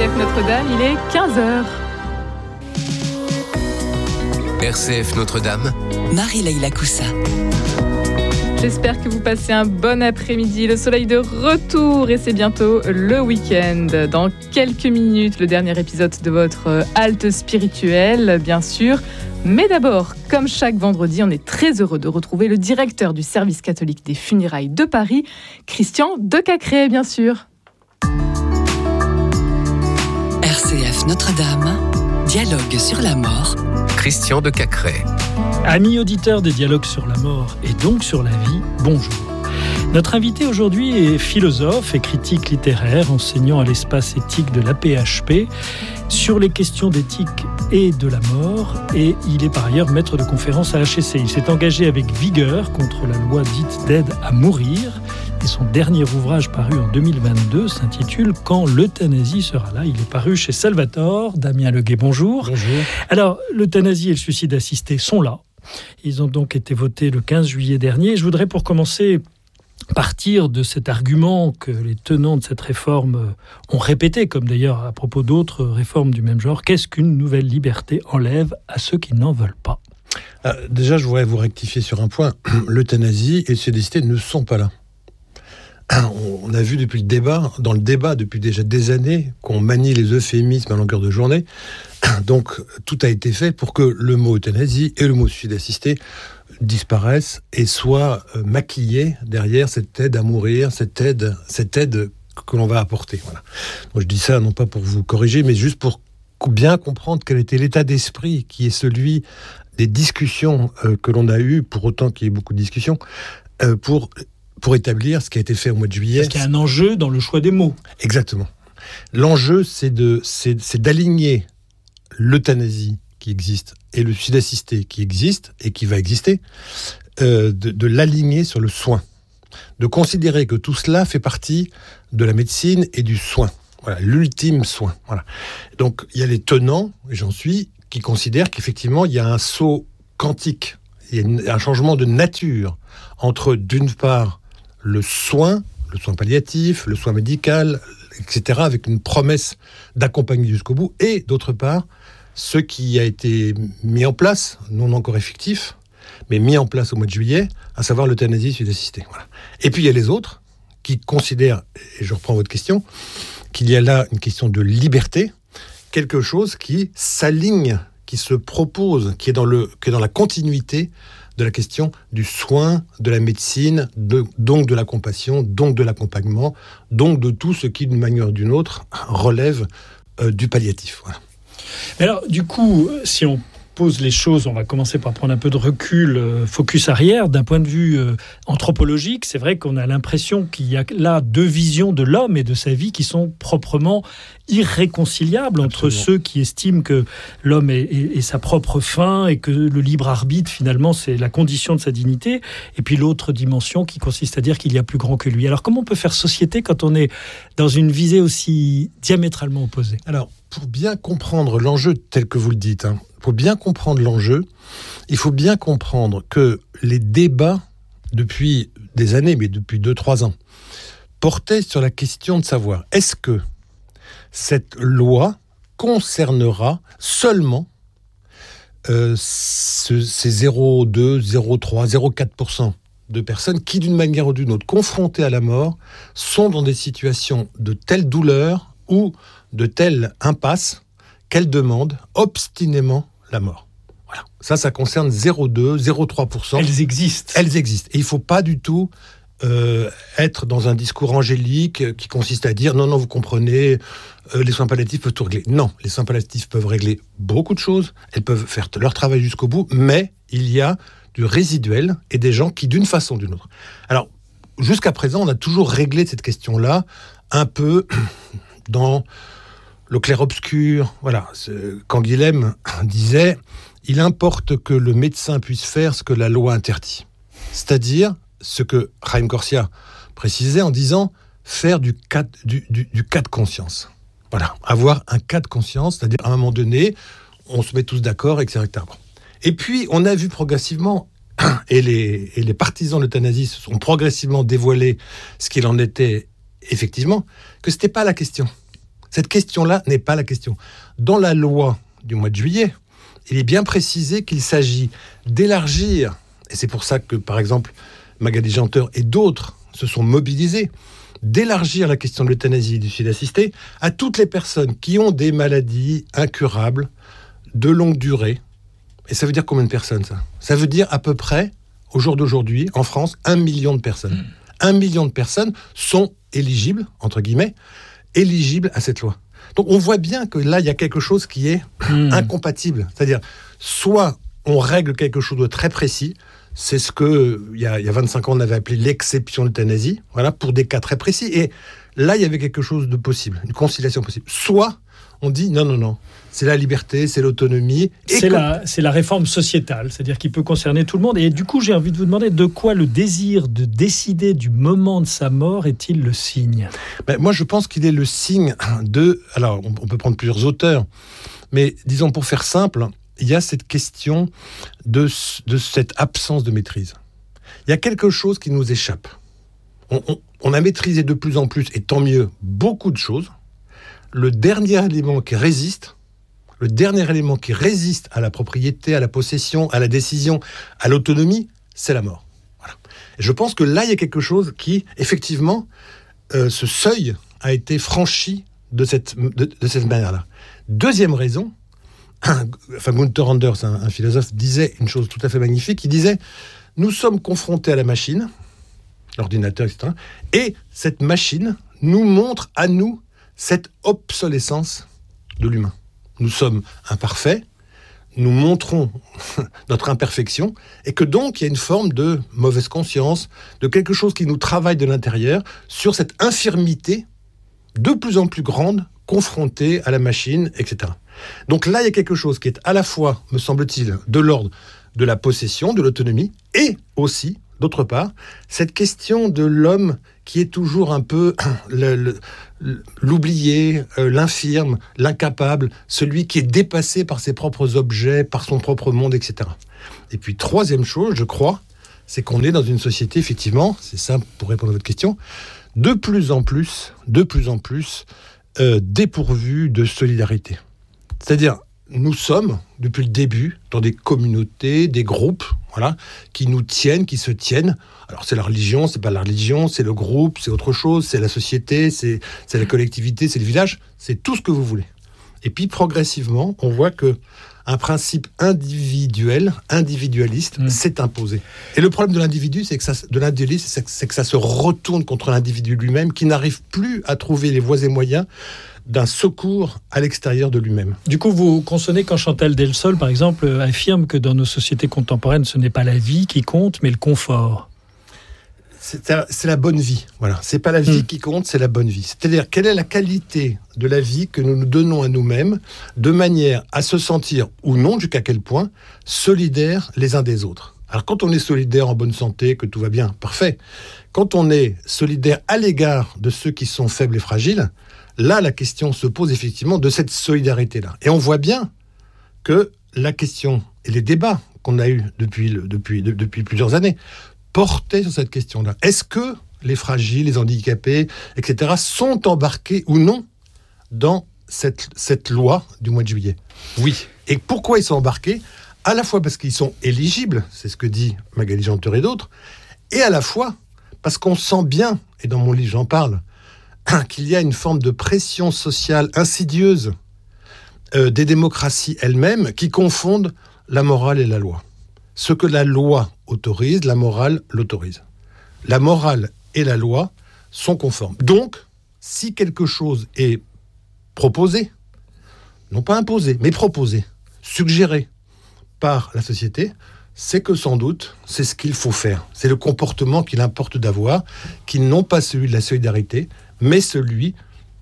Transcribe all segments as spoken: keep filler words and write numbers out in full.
C F Notre-Dame, il est quinze heures. R C F Notre-Dame, Marie-Leila Coussa. J'espère que vous passez un bon après-midi. Le soleil de retour et c'est bientôt le week-end. Dans quelques minutes, le dernier épisode de votre halte spirituelle, bien sûr. Mais d'abord, comme chaque vendredi, on est très heureux de retrouver le directeur du service catholique des funérailles de Paris, Christian Decacré, bien sûr. R C F Notre-Dame, dialogue sur la mort. Christian Decacré. Amis auditeurs des dialogues sur la mort et donc sur la vie, bonjour. Notre invité aujourd'hui est philosophe et critique littéraire, enseignant à l'espace éthique de l'A P H P sur les questions d'éthique et de la mort, et il est par ailleurs maître de conférence à H E C. Il s'est engagé avec vigueur contre la loi dite d'aide à mourir, et son dernier ouvrage paru en deux mille vingt-deux s'intitule « Quand l'euthanasie sera là ». Il est paru chez Salvatore. Damien Leguet, bonjour. Bonjour. Alors, l'euthanasie et le suicide assisté sont là. Ils ont donc été votés le quinze juillet dernier. Je voudrais pour commencer partir de cet argument que les tenants de cette réforme ont répété, comme d'ailleurs à propos d'autres réformes du même genre. Qu'est-ce qu'une nouvelle liberté enlève à ceux qui n'en veulent pas ? Ah, déjà, je voudrais vous rectifier sur un point. L'euthanasie et le suicide assisté ne sont pas là. On a vu depuis le débat, dans le débat depuis déjà des années, qu'on manie les euphémismes à longueur de journée. Donc, tout a été fait pour que le mot euthanasie et le mot suicide assisté disparaissent et soient maquillés derrière cette aide à mourir, cette aide, cette aide que l'on va apporter. Voilà. Donc, je dis ça non pas pour vous corriger, mais juste pour bien comprendre quel était l'état d'esprit qui est celui des discussions euh, que l'on a eues, pour autant qu'il y ait beaucoup de discussions, euh, pour... pour établir ce qui a été fait au mois de juillet. Parce qu'il y a un enjeu dans le choix des mots. Exactement. L'enjeu, c'est, de, c'est, c'est d'aligner l'euthanasie qui existe et le suicide assisté qui existe et qui va exister, euh, de, de l'aligner sur le soin. De considérer que tout cela fait partie de la médecine et du soin. Voilà, l'ultime soin. Voilà. Donc, il y a les tenants, et j'en suis, qui considèrent qu'effectivement, il y a un saut quantique, il y a une, un changement de nature entre, d'une part, le soin, le soin palliatif, le soin médical, et cetera, avec une promesse d'accompagner jusqu'au bout, et d'autre part, ce qui a été mis en place, non encore effectif, mais mis en place au mois de juillet, à savoir l'euthanasie et le suicide assisté. Voilà. Et puis il y a les autres qui considèrent, et je reprends votre question, qu'il y a là une question de liberté, quelque chose qui s'aligne, qui se propose, qui est dans, le, qui est dans la continuité de la question du soin, de la médecine, de, donc de la compassion, donc de l'accompagnement, donc de tout ce qui, d'une manière ou d'une autre, relève euh, du palliatif. Voilà. Mais alors, du coup, si on pose les choses, on va commencer par prendre un peu de recul, euh, focus arrière, d'un point de vue euh, anthropologique, c'est vrai qu'on a l'impression qu'il y a là deux visions de l'homme et de sa vie qui sont proprement irréconciliables. Absolument. Entre ceux qui estiment que l'homme est, est, est sa propre fin et que le libre arbitre, finalement, c'est la condition de sa dignité, et puis l'autre dimension qui consiste à dire qu'il y a plus grand que lui. Alors, comment on peut faire société quand on est dans une visée aussi diamétralement opposée ? Alors, pour bien comprendre l'enjeu tel que vous le dites, hein, pour bien comprendre l'enjeu, il faut bien comprendre que les débats, depuis des années, mais depuis deux trois ans, portaient sur la question de savoir, est-ce que cette loi concernera seulement euh, ce, ces zéro virgule deux, zéro virgule trois, zéro virgule quatre pour cent de personnes qui, d'une manière ou d'une autre, confrontées à la mort, sont dans des situations de telle douleur ou de telle impasse qu'elles demandent obstinément la mort. Voilà. Ça, ça concerne zéro virgule deux, zéro virgule trois pour cent. Elles existent. Elles existent. Et il ne faut pas du tout euh, être dans un discours angélique qui consiste à dire « Non, non, vous comprenez, euh, les soins palliatifs peuvent tout régler. » Non, les soins palliatifs peuvent régler beaucoup de choses. Elles peuvent faire leur travail jusqu'au bout, mais il y a du résiduel et des gens qui, d'une façon ou d'une autre... Alors, jusqu'à présent, on a toujours réglé cette question-là un peu dans... le clair-obscur, voilà. Canguilhem disait « Il importe que le médecin puisse faire ce que la loi interdit. » C'est-à-dire ce que Chaim Corsia précisait en disant « faire du cas, du, du, du cas de conscience ». Voilà, avoir un cas de conscience, c'est-à-dire à un moment donné, on se met tous d'accord, et cetera. Et puis, on a vu progressivement, et les, et les partisans de l'euthanasie se sont progressivement dévoilés ce qu'il en était effectivement, que ce n'était pas la question. Cette question-là n'est pas la question. Dans la loi du mois de juillet, il est bien précisé qu'il s'agit d'élargir, et c'est pour ça que, par exemple, Magali Janteur et d'autres se sont mobilisés, d'élargir la question de l'euthanasie et du suicide assisté à toutes les personnes qui ont des maladies incurables de longue durée. Et ça veut dire combien de personnes, ça ? Ça veut dire à peu près, au jour d'aujourd'hui, en France, un million de personnes. Mmh. Un million de personnes sont éligibles, entre guillemets, éligibles à cette loi. Donc on voit bien que là, il y a quelque chose qui est mmh. incompatible. C'est-à-dire, soit on règle quelque chose de très précis, c'est ce que, il y a, il y a vingt-cinq ans, on avait appelé l'exception d'euthanasie, voilà, pour des cas très précis. Et là, il y avait quelque chose de possible, une conciliation possible. Soit on dit non, non, non, c'est la liberté, c'est l'autonomie. C'est, que... la, c'est la réforme sociétale, c'est-à-dire qui peut concerner tout le monde. Et du coup, j'ai envie de vous demander de quoi le désir de décider du moment de sa mort est-il le signe ? Ben, moi, je pense qu'il est le signe de... Alors, on, on peut prendre plusieurs auteurs, mais disons, pour faire simple, il y a cette question de, de cette absence de maîtrise. Il y a quelque chose qui nous échappe. On, on, on a maîtrisé de plus en plus, et tant mieux, beaucoup de choses. Le dernier élément qui résiste, le dernier élément qui résiste à la propriété, à la possession, à la décision, à l'autonomie, c'est la mort. Voilà. Et je pense que là, il y a quelque chose qui, effectivement, euh, ce seuil a été franchi de cette, de, de cette manière-là. Deuxième raison, enfin Gunther Anders, un, un philosophe, disait une chose tout à fait magnifique. Il disait, nous sommes confrontés à la machine, l'ordinateur, et cetera. Et cette machine nous montre à nous cette obsolescence de l'humain. Nous sommes imparfaits, nous montrons notre imperfection, et que donc il y a une forme de mauvaise conscience, de quelque chose qui nous travaille de l'intérieur, sur cette infirmité de plus en plus grande, confrontée à la machine, et cetera. Donc là, il y a quelque chose qui est à la fois, me semble-t-il, de l'ordre de la possession, de l'autonomie, et aussi, d'autre part, cette question de l'homme qui est toujours un peu le, le, l'oublié, euh, l'infirme, l'incapable, celui qui est dépassé par ses propres objets, par son propre monde, et cetera. Et puis, troisième chose, je crois, c'est qu'on est dans une société, effectivement, c'est ça pour répondre à votre question, de plus en plus, de plus en plus euh, dépourvue de solidarité. C'est-à-dire, nous sommes, depuis le début, dans des communautés, des groupes, voilà, qui nous tiennent, qui se tiennent. Alors, c'est la religion, c'est pas la religion, c'est le groupe, c'est autre chose, c'est la société, c'est, c'est la collectivité, c'est le village, c'est tout ce que vous voulez. Et puis, progressivement, on voit que un principe individuel, individualiste, mmh. s'est imposé. Et le problème de l'individu, c'est que ça, de l'individualisme, c'est que, c'est que ça se retourne contre l'individu lui-même, qui n'arrive plus à trouver les voies et moyens d'un secours à l'extérieur de lui-même. Du coup, vous consonnez quand Chantal Delsol, par exemple, affirme que dans nos sociétés contemporaines, ce n'est pas la vie qui compte, mais le confort. C'est, c'est la bonne vie. Voilà. C'est pas la vie mmh. qui compte, c'est la bonne vie. C'est-à-dire, quelle est la qualité de la vie que nous nous donnons à nous-mêmes, de manière à se sentir, ou non, jusqu'à quel point, solidaires les uns des autres. Alors, quand on est solidaire en bonne santé, que tout va bien, parfait. Quand on est solidaire à l'égard de ceux qui sont faibles et fragiles, là, la question se pose effectivement de cette solidarité-là. Et on voit bien que la question et les débats qu'on a eus depuis, le, depuis, de, depuis plusieurs années portaient sur cette question-là. Est-ce que les fragiles, les handicapés, et cetera sont embarqués ou non dans cette, cette loi du mois de juillet ? Oui. Et pourquoi ils sont embarqués ? À la fois parce qu'ils sont éligibles, c'est ce que dit Magali Janteur et d'autres, et à la fois parce qu'on sent bien, et dans mon livre j'en parle, qu'il y a une forme de pression sociale insidieuse euh, des démocraties elles-mêmes qui confondent la morale et la loi. Ce que la loi autorise, la morale l'autorise. La morale et la loi sont conformes. Donc, si quelque chose est proposé, non pas imposé, mais proposé, suggéré par la société, c'est que sans doute, c'est ce qu'il faut faire. C'est le comportement qu'il importe d'avoir, qui non pas celui de la solidarité, mais celui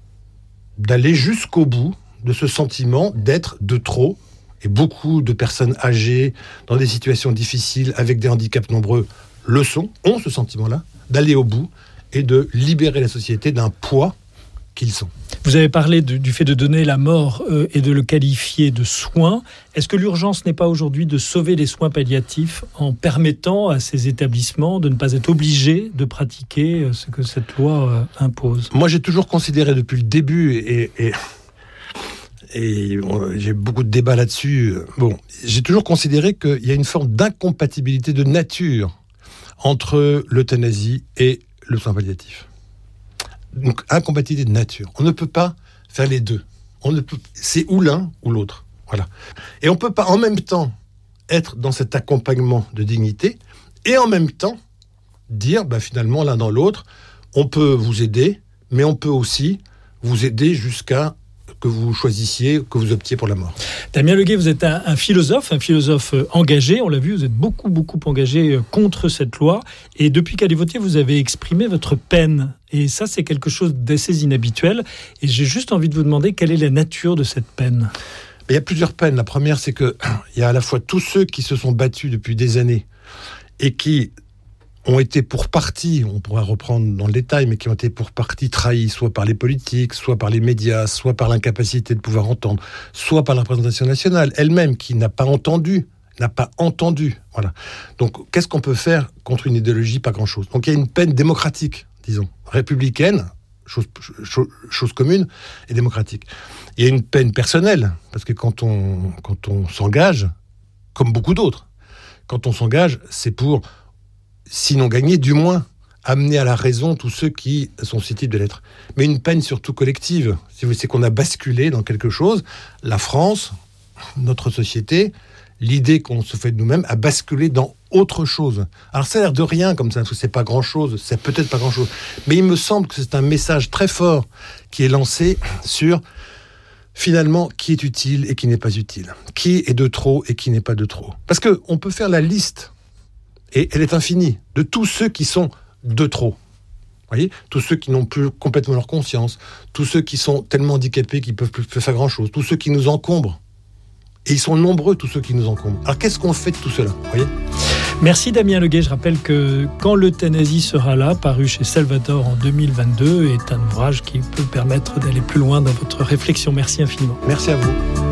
d'aller jusqu'au bout de ce sentiment d'être de trop. Et beaucoup de personnes âgées, dans des situations difficiles, avec des handicaps nombreux, le sont, ont ce sentiment-là, d'aller au bout et de libérer la société d'un poids qu'ils sont. Vous avez parlé de, du fait de donner la mort euh, et de le qualifier de soin. Est-ce que l'urgence n'est pas aujourd'hui de sauver les soins palliatifs en permettant à ces établissements de ne pas être obligés de pratiquer euh, ce que cette loi euh, impose ? Moi, j'ai toujours considéré depuis le début, et, et, et euh, j'ai beaucoup de débats là-dessus, bon, j'ai toujours considéré qu'il y a une forme d'incompatibilité de nature entre l'euthanasie et le soin palliatif. Donc, incompatibilité de nature. On ne peut pas faire les deux. On ne peut, c'est ou l'un ou l'autre. Voilà. Et on ne peut pas en même temps être dans cet accompagnement de dignité et en même temps dire, bah, finalement, l'un dans l'autre, on peut vous aider, mais on peut aussi vous aider jusqu'à que vous choisissiez, que vous optiez pour la mort. Damien Leguet, vous êtes un, un philosophe, un philosophe engagé, on l'a vu, vous êtes beaucoup, beaucoup engagé contre cette loi, et depuis qu'elle est votée, vous avez exprimé votre peine, et ça, c'est quelque chose d'assez inhabituel, et j'ai juste envie de vous demander quelle est la nature de cette peine. Il y a plusieurs peines. La première, c'est qu'il y a à la fois tous ceux qui se sont battus depuis des années, et qui ont été pour partie, on pourra reprendre dans le détail, mais qui ont été pour partie trahis, soit par les politiques, soit par les médias, soit par l'incapacité de pouvoir entendre, soit par la représentation nationale elle-même, qui n'a pas entendu, n'a pas entendu. Voilà. Donc, qu'est-ce qu'on peut faire contre une idéologie ? Pas grand-chose. Donc, il y a une peine démocratique, disons, républicaine, chose, chose, chose commune, et démocratique. Il y a une peine personnelle, parce que quand on, quand on s'engage, comme beaucoup d'autres, quand on s'engage, c'est pour... sinon gagner, du moins amener à la raison tous ceux qui sont susceptibles de l'être. Mais une peine surtout collective, c'est qu'on a basculé dans quelque chose. La France, notre société, l'idée qu'on se fait de nous-mêmes, a basculé dans autre chose. Alors ça a l'air de rien comme ça, parce que c'est pas grand-chose, c'est peut-être pas grand-chose. Mais il me semble que c'est un message très fort qui est lancé sur, finalement, qui est utile et qui n'est pas utile. Qui est de trop et qui n'est pas de trop. Parce qu'on peut faire la liste, et elle est infinie, de tous ceux qui sont de trop. Vous voyez ? Tous ceux qui n'ont plus complètement leur conscience, tous ceux qui sont tellement handicapés qu'ils ne peuvent plus faire grand-chose, tous ceux qui nous encombrent. Et ils sont nombreux, tous ceux qui nous encombrent. Alors qu'est-ce qu'on fait de tout cela ? Vous voyez ? Merci Damien Leguet. Je rappelle que Quand l'euthanasie sera là, paru chez Salvatore en deux mille vingt-deux, est un ouvrage qui peut permettre d'aller plus loin dans votre réflexion. Merci infiniment. Merci à vous.